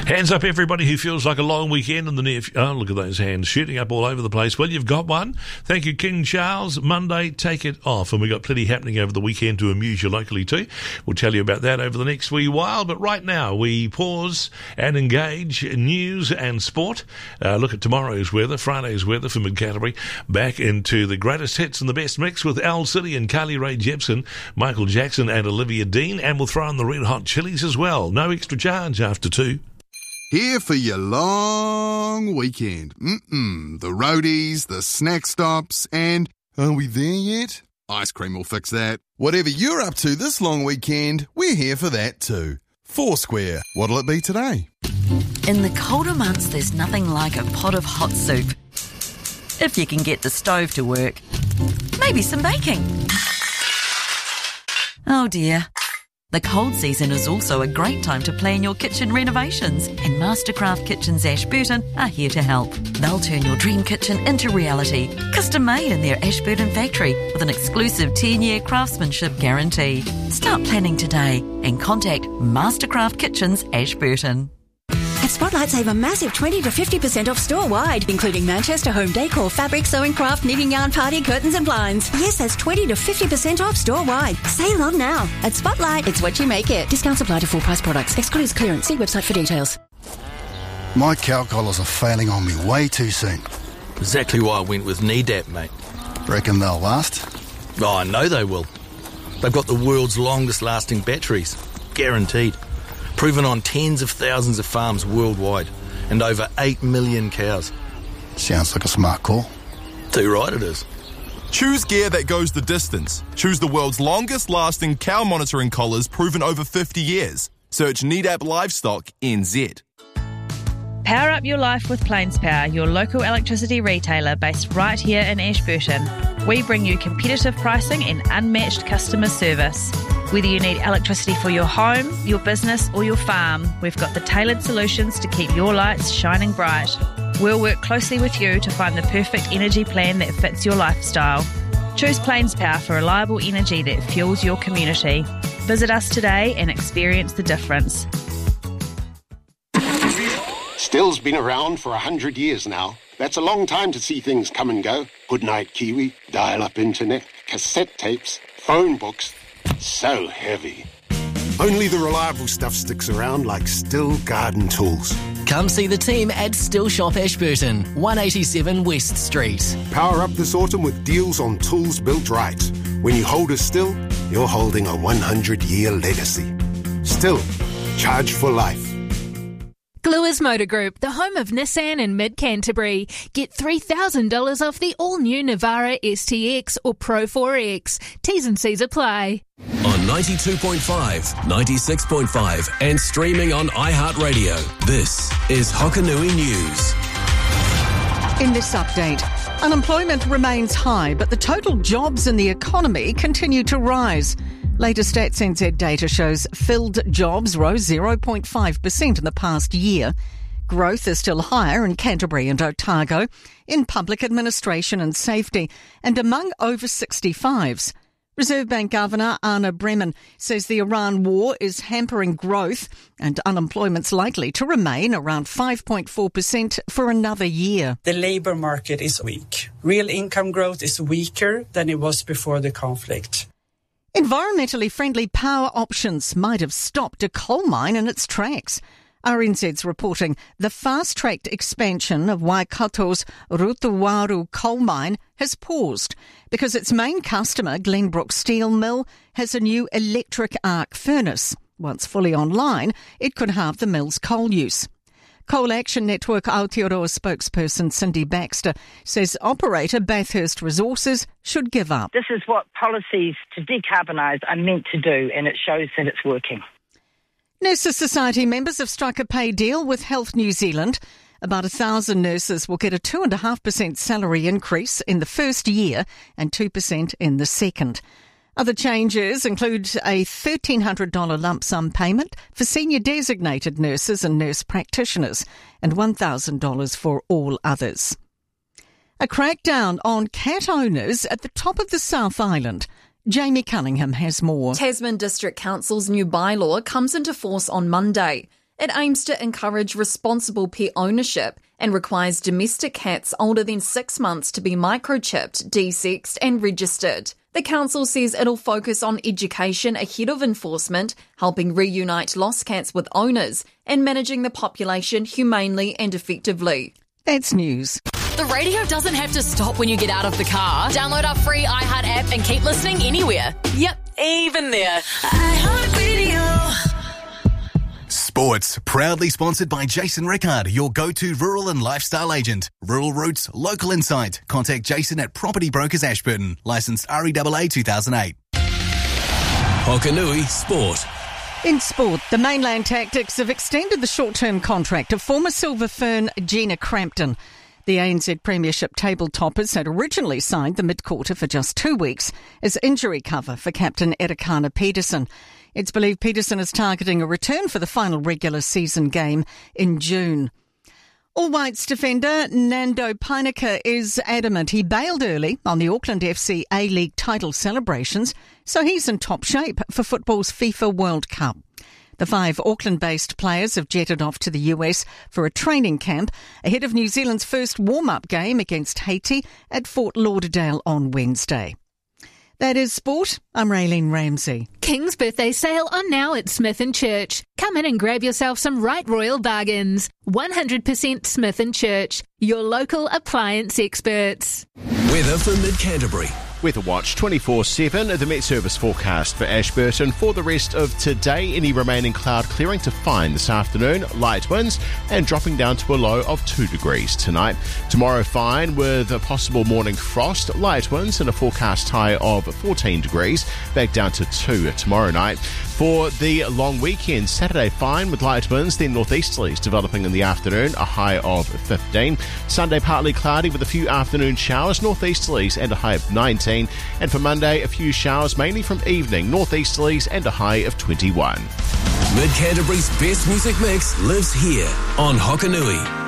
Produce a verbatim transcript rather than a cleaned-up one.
Hands up, everybody who feels like a long weekend in the near future. Oh, look at those hands shooting up all over the place. Well, you've got one. Thank you, King Charles. Monday, take it off. And we've got plenty happening over the weekend to amuse you locally too. We'll tell you about that over the next wee while. But right now, we pause and engage news and sport. Uh, look at tomorrow's weather, Friday's weather for Mid-Canterbury. Back into the greatest hits and the best mix with Al City and Carly Rae Jepsen, Michael Jackson and Olivia Dean. And we'll throw in the Red Hot Chilies as well. No extra charge after two. Here for your long weekend. Mm-mm. The roadies, the snack stops, and are we there yet? Ice cream will fix that. Whatever you're up to this long weekend, we're here for that too. Foursquare. What'll it be today? In the colder months, there's nothing like a pot of hot soup. If you can get the stove to work. Maybe some baking. Oh dear. The cold season is also a great time to plan your kitchen renovations, and Mastercraft Kitchens Ashburton are here to help. They'll turn your dream kitchen into reality, custom made in their Ashburton factory with an exclusive ten-year craftsmanship guarantee. Start planning today and contact Mastercraft Kitchens Ashburton. At Spotlight, save a massive twenty to fifty percent off store-wide, including Manchester home decor, fabric, sewing, craft, knitting, yarn, party, curtains and blinds. Yes, that's twenty to fifty percent off store-wide. Sale on now. At Spotlight, it's what you make it. Discounts apply to full-price products. Excludes clearance. See website for details. My cow collars are failing on me way too soon. Exactly why I went with Knee-Dap, mate. Reckon they'll last? Oh, I know they will. They've got the world's longest-lasting batteries. Guaranteed. Proven on tens of thousands of farms worldwide and over eight million cows. Sounds like a smart call. Too right it is. Choose gear that goes the distance. Choose the world's longest-lasting cow monitoring collars proven over fifty years. Search Knee-Dap Livestock N Z. Power up your life with Plains Power, your local electricity retailer based right here in Ashburton. We bring you competitive pricing and unmatched customer service. Whether you need electricity for your home, your business or your farm, we've got the tailored solutions to keep your lights shining bright. We'll work closely with you to find the perfect energy plan that fits your lifestyle. Choose Plains Power for reliable energy that fuels your community. Visit us today and experience the difference. Still's been around for a hundred years now. That's a long time to see things come and go. Goodnight Kiwi, dial-up internet, cassette tapes, phone books. So heavy. Only the reliable stuff sticks around, like Still Garden Tools. Come see the team at Still Shop Ashburton, one eighty-seven West Street. Power up this autumn with deals on tools built right. When you hold a Still, you're holding a one hundred year legacy. Still, charge for life. Gluers Motor Group, the home of Nissan in Mid-Canterbury. Get three thousand dollars off the all-new Navara S T X or Pro four X. T's and C's apply. On ninety-two point five, ninety-six point five and streaming on iHeartRadio, this is Hokanui News. In this update, unemployment remains high, but the total jobs in the economy continue to rise. Latest Stats N Z data shows filled jobs rose zero point five percent in the past year. Growth is still higher in Canterbury and Otago, in public administration and safety, and among over sixty-fives. Reserve Bank Governor Anna Bremen says the Iran war is hampering growth and unemployment's likely to remain around five point four percent for another year. The labour market is weak. Real income growth is weaker than it was before the conflict. Environmentally friendly power options might have stopped a coal mine in its tracks. R N Z's reporting the fast-tracked expansion of Waikato's Rutuwaru coal mine has paused because its main customer, Glenbrook Steel Mill, has a new electric arc furnace. Once fully online, it could halve the mill's coal use. Coal Action Network Aotearoa spokesperson Cindy Baxter says operator Bathurst Resources should give up. This is what policies to decarbonise are meant to do, and it shows that it's working. Nurses Society members have struck a pay deal with Health New Zealand. About a thousand nurses will get a two point five percent salary increase in the first year and two percent in the second. Other changes include a one thousand three hundred dollars lump sum payment for senior designated nurses and nurse practitioners and one thousand dollars for all others. A crackdown on cat owners at the top of the South Island. Jamie Cunningham has more. Tasman District Council's new bylaw comes into force on Monday. It aims to encourage responsible pet ownership and requires domestic cats older than six months to be microchipped, desexed and registered. The council says it'll focus on education ahead of enforcement, helping reunite lost cats with owners and managing the population humanely and effectively. That's news. The radio doesn't have to stop when you get out of the car. Download our free iHeart app and keep listening anywhere. Yep, even there. iHeartRadio. Sports, proudly sponsored by Jason Rickard, your go-to rural and lifestyle agent. Rural roots, local insight. Contact Jason at Property Brokers Ashburton. Licensed R E A A two thousand eight. Hokanui Sport. In sport, the Mainland Tactics have extended the short-term contract of former Silver Fern Gina Crampton. The A N Z Premiership table toppers had originally signed the mid-quarter for just two weeks as injury cover for captain Erekana Peterson. It's believed Peterson is targeting a return for the final regular season game in June. All Whites defender Nando Peineke is adamant he bailed early on the Auckland F C A-League title celebrations, so he's in top shape for football's FIFA World Cup. The five Auckland-based players have jetted off to the U S for a training camp ahead of New Zealand's first warm-up game against Haiti at Fort Lauderdale on Wednesday. That is sport. I'm Raylene Ramsey. King's birthday sale on now at Smith and Church. Come in and grab yourself some right royal bargains. one hundred percent Smith and Church, your local appliance experts. Weather for Mid-Canterbury. Weather Watch twenty-four seven, the Met Service forecast for Ashburton. For the rest of today, any remaining cloud clearing to fine this afternoon, light winds and dropping down to a low of two degrees tonight. Tomorrow fine with a possible morning frost, light winds and a forecast high of fourteen degrees, back down to two tomorrow night. For the long weekend, Saturday fine with light winds, then northeasterlies developing in the afternoon, a high of fifteen. Sunday partly cloudy with a few afternoon showers, northeasterlies and a high of nineteen. And for Monday, a few showers mainly from evening, northeasterlies and a high of twenty-one. Mid-Canterbury's best music mix lives here on Hokanui.